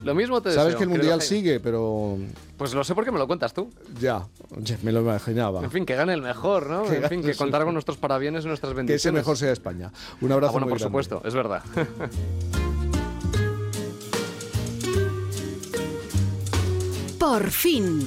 Lo mismo te deseo. Sabes que el Mundial sigue, pero... Pues lo sé porque me lo cuentas tú. Ya, me lo imaginaba. En fin, que gane el mejor, ¿no? En fin, que contar con nuestros parabienes y nuestras bendiciones. Que ese mejor sea España. Un abrazo bueno, muy por grande. supuesto, es verdad. Por fin.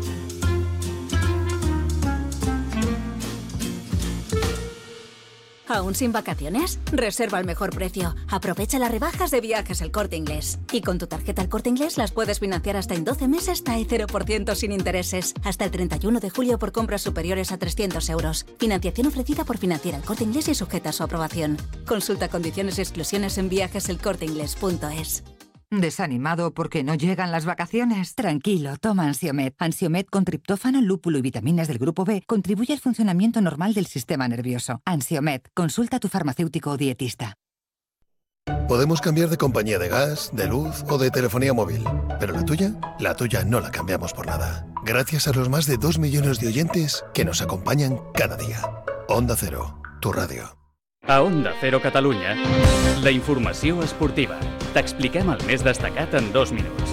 ¿Aún sin vacaciones? Reserva al mejor precio. Aprovecha las rebajas de Viajes El Corte Inglés. Y con tu tarjeta El Corte Inglés las puedes financiar hasta en 12 meses hasta 0% sin intereses. Hasta el 31 de julio por compras superiores a 300 euros. Financiación ofrecida por Financiera El Corte Inglés y sujeta a su aprobación. Consulta condiciones y exclusiones en viajeselcorteingles.es. ¿Desanimado porque no llegan las vacaciones? Tranquilo, toma Ansiomed. Ansiomed con triptófano, lúpulo y vitaminas del grupo B contribuye al funcionamiento normal del sistema nervioso. Ansiomed, consulta a tu farmacéutico o dietista. Podemos cambiar de compañía de gas, de luz o de telefonía móvil, pero la tuya no la cambiamos por nada. Gracias a los más de 2 millones de oyentes que nos acompañan cada día. Onda Cero, tu radio. A Onda Cero Catalunya, la informació esportiva. T'expliquem el més destacat en 2 minuts.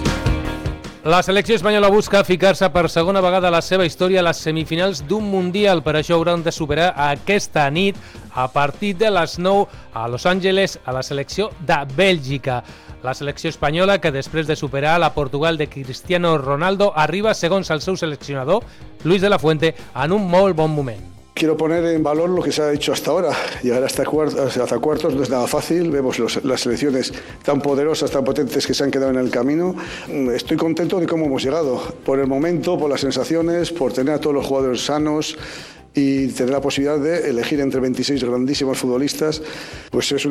La selecció espanyola busca ficar-se per segona vegada a la seva història a les semifinals d'un Mundial. Per això hauran de superar aquesta nit, a partir de les 9, a Los Angeles, a la selecció de Bèlgica. La selecció espanyola, que després de superar la Portugal de Cristiano Ronaldo, arriba, segons el seu seleccionador, Luis de la Fuente, en un molt bon moment. Quiero poner en valor lo que se ha hecho hasta ahora. Llegar hasta cuartos no es nada fácil. Vemos las selecciones tan poderosas, tan potentes que se han quedado en el camino. Estoy contento de cómo hemos llegado. Por el momento, por las sensaciones, por tener a todos los jugadores sanos y tener la posibilidad de elegir entre 26 grandísimos futbolistas. Pues es una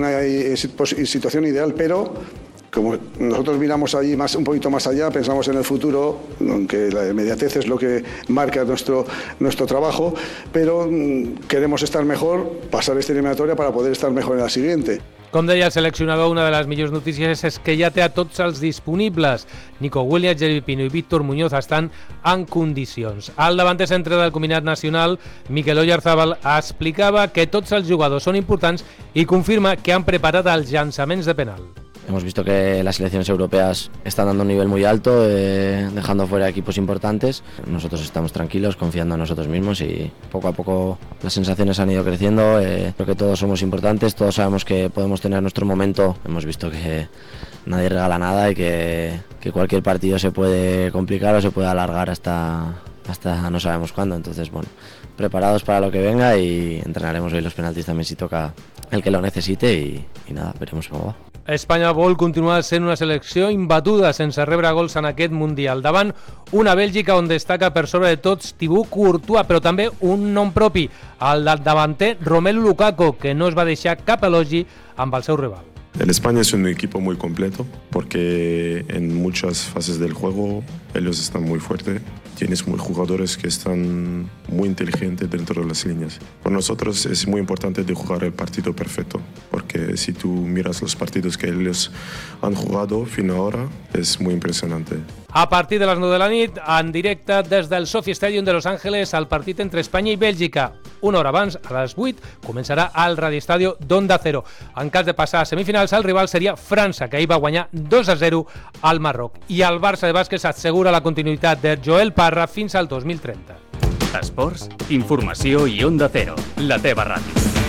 situación ideal, pero... Como nosotros miramos allí un poquito más allá, pensamos en el futuro, aunque la inmediatez es lo que marca nuestro trabajo, pero queremos estar mejor, pasar esta eliminatoria para poder estar mejor en la siguiente. Com deia el seleccionador, una de les millors notícies és que ja té a tots els disponibles. Nico Williams, Jeremy Pino i Víctor Muñoz estan en condicions. El davanter centre del combinat nacional, Mikel Oyarzabal, explicava que tots els jugadors són importants i confirma que han preparat els llançaments de penal. Hemos visto que las selecciones europeas están dando un nivel muy alto, dejando fuera equipos importantes. Nosotros estamos tranquilos, confiando en nosotros mismos y poco a poco las sensaciones han ido creciendo. Creo que todos somos importantes, todos sabemos que podemos tener nuestro momento. Hemos visto que nadie regala nada y que cualquier partido se puede complicar o se puede alargar hasta no sabemos cuándo. Entonces, bueno, preparados para lo que venga y entrenaremos hoy los penaltis también si toca el que lo necesite y nada, veremos cómo va. Espanya vol continuar sent una selecció imbatuda sense rebre gols en aquest Mundial. Davant una Bèlgica on destaca per sobre de tots Thibaut Courtois, però també un nom propi, el del davanter Romelu Lukaku, que no es va deixar cap elogi amb el seu rival. El España es un equipo muy completo porque en muchas fases del juego ellos están muy fuertes. Tienes jugadores que están muy inteligentes dentro de las líneas. Para nosotros es muy importante de jugar el partido perfecto porque si tú miras los partidos que ellos han jugado fin ahora es muy impresionante. A partir de les 9 de la nit, en directe des del Sophie Stadium de Los Ángeles, el partit entre Espanya i Bèlgica. Una hora abans, a les 8, començarà al radioestadio d'Onda Cero. En cas de passar a semifinals, el rival seria França, que ahir va guanyar 2-0 al Marroc. I el Barça de bàsquet assegura la continuïtat de Joel Parra fins al 2030. Esports, informació i Onda Cero, la teva ràdio.